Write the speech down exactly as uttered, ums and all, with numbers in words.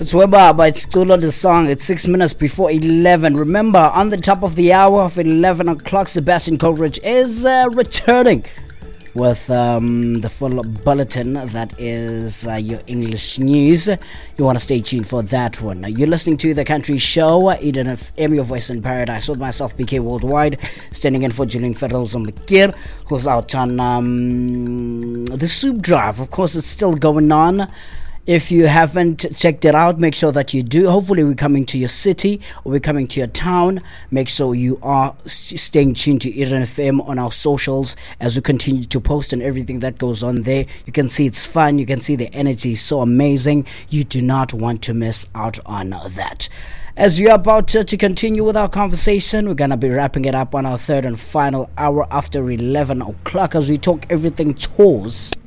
It's Weba, but it's still on the song. It's six minutes before eleven. Remember, on the top of the hour of eleven o'clock, Sebastian Coleridge is uh, returning with um, the full bulletin that is uh, your English news. You want to stay tuned for that one. You're listening to The Country Show, Eden F M, your voice in paradise, with myself, B K Worldwide, standing in for Julian Ferrell-Zomlikir, who's out on um, the Soup Drive. Of course, it's still going on. If you haven't checked it out, make sure that you do. Hopefully we're coming to your city or we're coming to your town. Make sure you are staying tuned to Eden F M on our socials as we continue to post and everything that goes on there. You can see it's fun. You can see the energy is so amazing. You do not want to miss out on that. As we are about to, to continue with our conversation, we're going to be wrapping it up on our third and final hour after eleven o'clock as we talk everything tours.